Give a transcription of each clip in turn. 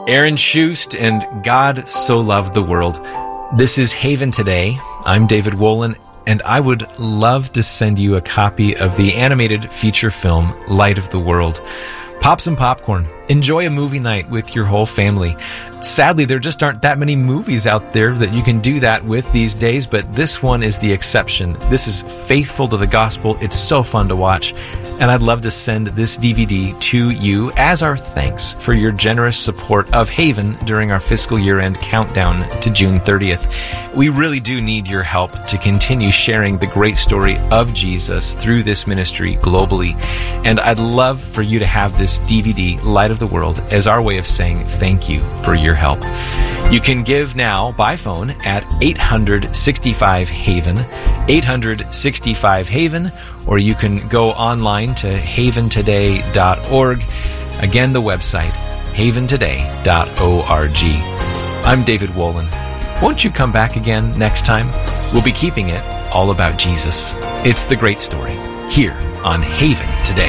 Aaron Shust and God So Loved the World. This is Haven Today. I'm David Wolin, and I would love to send you a copy of the animated feature film, Light of the World. Pop some popcorn. Enjoy a movie night with your whole family. Sadly, there just aren't that many movies out there that you can do that with these days, but this one is the exception. This is faithful to the gospel. It's so fun to watch. And I'd love to send this DVD to you as our thanks for your generous support of Haven during our fiscal year-end countdown to June 30th. We really do need your help to continue sharing the great story of Jesus through this ministry globally. And I'd love for you to have this DVD, Light of the World, as our way of saying thank you for your help. You can give now by phone at 865-HAVEN, 865-HAVEN, or you can go online to haventoday.org. Again, the website, haventoday.org. I'm David Wolin. Won't you come back again next time? We'll be keeping it all about Jesus. It's the great story here on Haven Today.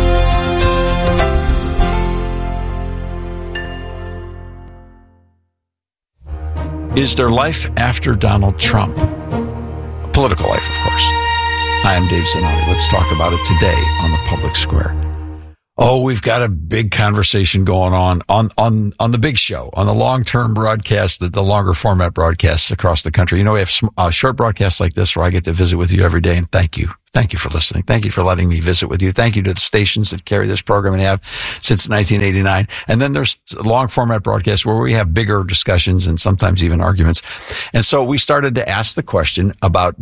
Is there life after Donald Trump? A political life, of course. Hi, I'm Dave Zanotti. Let's talk about it today on the Public Square. Oh, we've got a big conversation going on the big show, on the long-term broadcast, the longer format broadcasts across the country. You know, we have short broadcasts like this where I get to visit with you every day, and thank you. Thank you for listening. Thank you for letting me visit with you. Thank you to the stations that carry this program and have since 1989. And then there's long format broadcasts where we have bigger discussions and sometimes even arguments. And so we started to ask the question about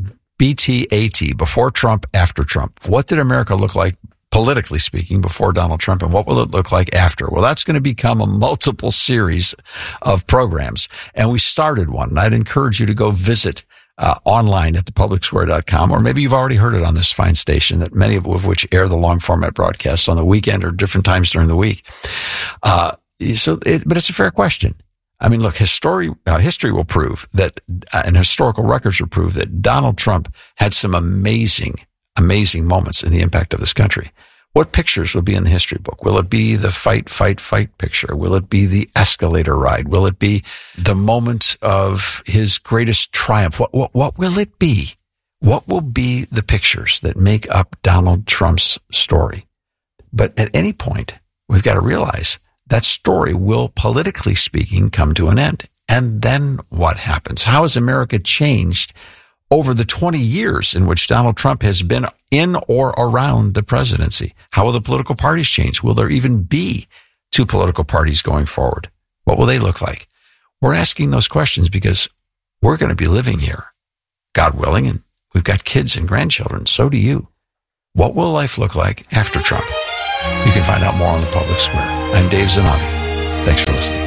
BTAT, before Trump, after Trump. What did America look like, politically speaking, before Donald Trump, and what will it look like after? Well, that's going to become a multiple series of programs. And we started one, and I'd encourage you to go visit online at thepublicsquare.com, or maybe you've already heard it on this fine station, that many of which air the long format broadcasts on the weekend or different times during the week. But it's a fair question. I mean, look, history will prove that, and historical records will prove that Donald Trump had some amazing moments in the impact of this country. What pictures will be in the history book? Will it be the fight picture? Will it be the escalator ride? Will it be the moment of his greatest triumph? What will it be? What will be the pictures that make up Donald Trump's story? But at any point, we've got to realize that story will, politically speaking, come to an end. And then what happens? How has America changed over the 20 years in which Donald Trump has been in or around the presidency? How will the political parties change? Will there even be two political parties going forward? What will they look like? We're asking those questions because we're going to be living here, God willing, and we've got kids and grandchildren. So do you. What will life look like after Trump? You can find out more on the Public Square. I'm Dave Zanotti. Thanks for listening.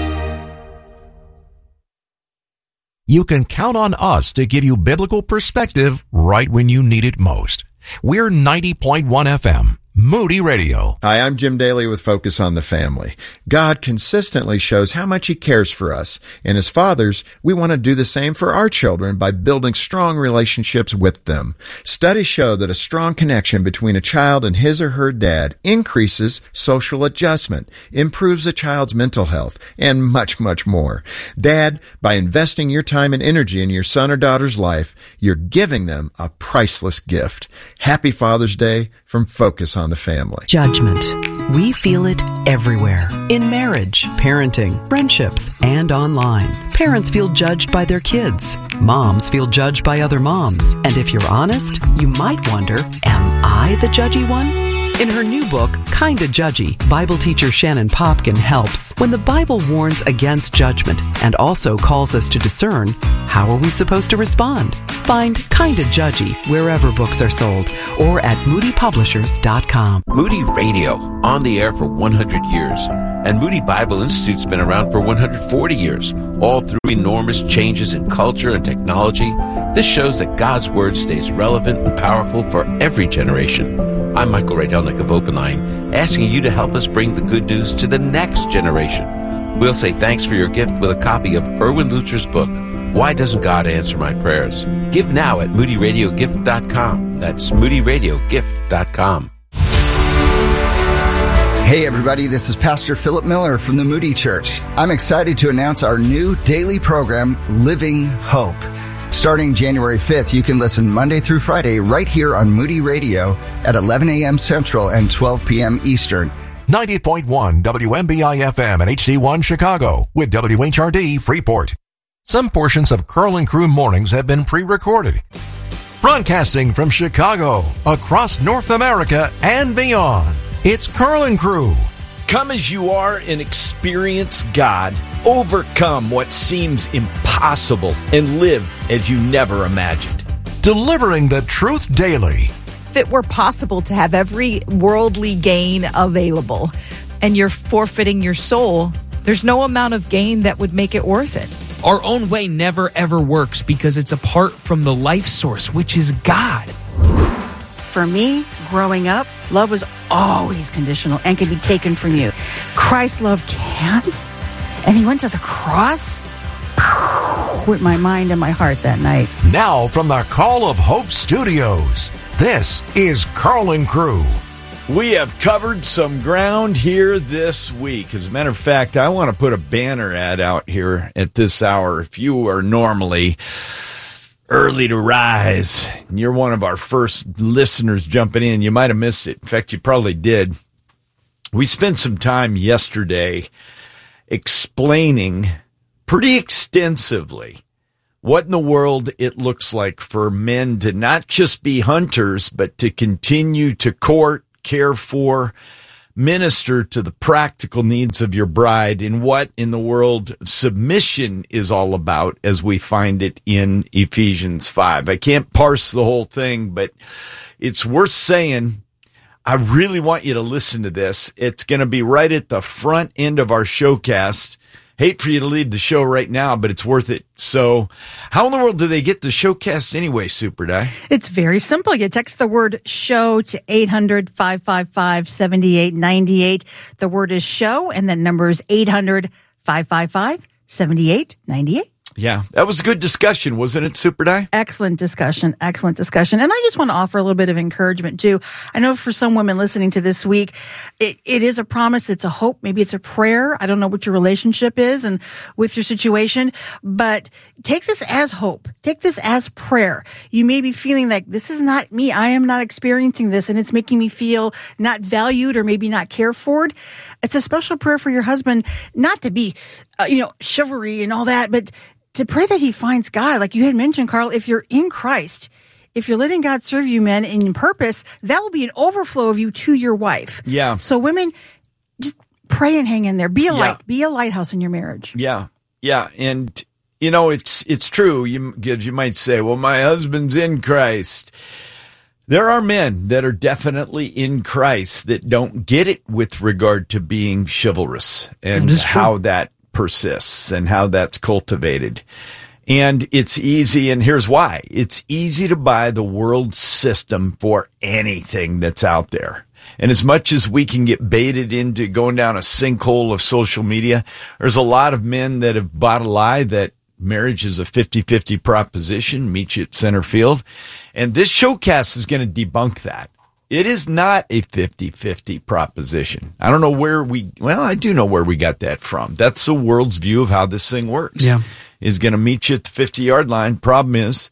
You can count on us to give you biblical perspective right when you need it most. We're 90.1 FM, Moody Radio. Hi, I'm Jim Daly with Focus on the Family. God consistently shows how much He cares for us. And as fathers, we want to do the same for our children by building strong relationships with them. Studies show that a strong connection between a child and his or her dad increases social adjustment, improves a child's mental health, and much, much more. Dad, by investing your time and energy in your son or daughter's life, you're giving them a priceless gift. Happy Father's Day from Focus on the Family. Judgment. We feel it everywhere. In marriage, parenting, friendships, and online. Parents feel judged by their kids. Moms feel judged by other moms. And if you're honest, you might wonder, am I the judgy one? In her new book, Kinda Judgy, Bible teacher Shannon Popkin helps. When the Bible warns against judgment and also calls us to discern, how are we supposed to respond? Find Kinda Judgy wherever books are sold or at moodypublishers.com. Moody Radio, on the air for 100 years. And Moody Bible Institute's been around for 140 years, all through enormous changes in culture and technology. This shows that God's Word stays relevant and powerful for every generation. I'm Michael Rydelnik of Open Line, asking you to help us bring the good news to the next generation. We'll say thanks for your gift with a copy of Erwin Luther's book, Why Doesn't God Answer My Prayers? Give now at moodyradiogift.com. That's moodyradiogift.com. Hey everybody, this is Pastor Philip Miller from the Moody Church. I'm excited to announce our new daily program, Living Hope. Starting January 5th, you can listen Monday through Friday right here on Moody Radio at 11 a.m. Central and 12 p.m. Eastern. 90.1 WMBI-FM and HD1 Chicago with WHRD Freeport. Some portions of Carl and Crew Mornings have been pre-recorded. Broadcasting from Chicago, across North America and beyond, it's Carl and Crew. Come as you are and experience God. Overcome what seems impossible and live as you never imagined. Delivering the truth daily. If it were possible to have every worldly gain available and you're forfeiting your soul, there's no amount of gain that would make it worth it. Our own way never ever works because it's apart from the life source, which is God. For me, growing up, love was always conditional and could be taken from you. Christ's love can't. And he went to the cross with my mind and my heart that night. Now from the Call of Hope Studios, this is Carl and Crew. We have covered some ground here this week. As a matter of fact, I want to put a banner ad out here at this hour. If you are normally early to rise, and you're one of our first listeners jumping in, you might have missed it. In fact, you probably did. We spent some time yesterday explaining pretty extensively what in the world it looks like for men to not just be hunters, but to continue to court, care for, minister to the practical needs of your bride, and what in the world submission is all about as we find it in Ephesians 5. I can't parse the whole thing, but it's worth saying. I really want you to listen to this. It's going to be right at the front end of our showcast. Hate for you to leave the show right now, but it's worth it. So how in the world do they get the showcast anyway, Super Di? It's very simple. You text the word show to 800-555-7898. The word is show, and the number is 800-555-7898. Yeah, that was a good discussion, wasn't it, Super Di? Excellent discussion. Excellent discussion. And I just want to offer a little bit of encouragement, too. I know for some women listening to this week, it is a promise. It's a hope. Maybe it's a prayer. I don't know what your relationship is and with your situation, but take this as hope. Take this as prayer. You may be feeling like this is not me. I am not experiencing this, and it's making me feel not valued or maybe not cared for. It's a special prayer for your husband, not to be, chivalry and all that, but to pray that he finds God. Like you had mentioned, Carl, if you're in Christ, if you're letting God serve you, men, in purpose, that will be an overflow of you to your wife. Yeah. So women, just pray and hang in there. Be a light. Be a lighthouse in your marriage. Yeah. Yeah. And, it's true. You might say, well, my husband's in Christ. There are men that are definitely in Christ that don't get it with regard to being chivalrous and how that persists and how that's cultivated. And it's easy, and here's why. It's easy to buy the world system for anything that's out there. And as much as we can get baited into going down a sinkhole of social media, there's a lot of men that have bought a lie that marriage is a 50-50 proposition, meet you at center field. And this showcast is going to debunk that. It is not a 50-50 proposition. I don't know I do know where we got that from. That's the world's view of how this thing works. Yeah. Is going to meet you at the 50-yard line. Problem is,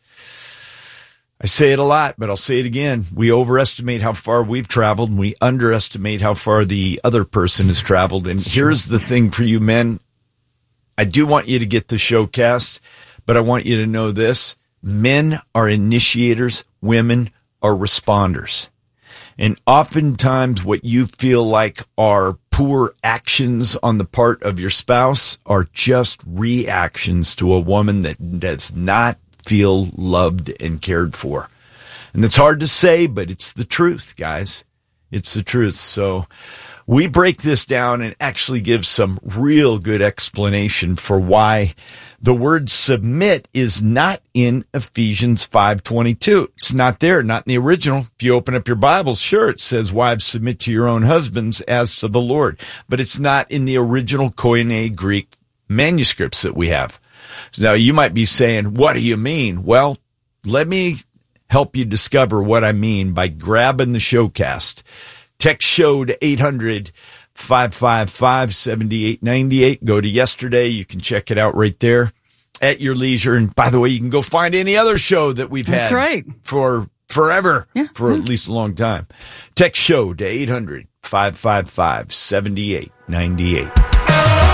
I say it a lot, but I'll say it again. We overestimate how far we've traveled, and we underestimate how far the other person has traveled. And here's the thing for you men. I do want you to get the showcast, but I want you to know this. Men are initiators. Women are responders. And oftentimes what you feel like are poor actions on the part of your spouse are just reactions to a woman that does not feel loved and cared for. And it's hard to say, but it's the truth, guys. It's the truth. So we break this down and actually give some real good explanation for why the word submit is not in Ephesians 5:22. It's not there, not in the original. If you open up your Bibles, sure, it says, wives, submit to your own husbands as to the Lord. But it's not in the original Koine Greek manuscripts that we have. So now you might be saying, what do you mean? Well, let me help you discover what I mean by grabbing the showcast. Text show to 800 800-555-7898. Go to yesterday. You can check it out right there at your leisure. And by the way, you can go find any other show that we've had for forever, for at least a long time. Text show to 800-555-7898.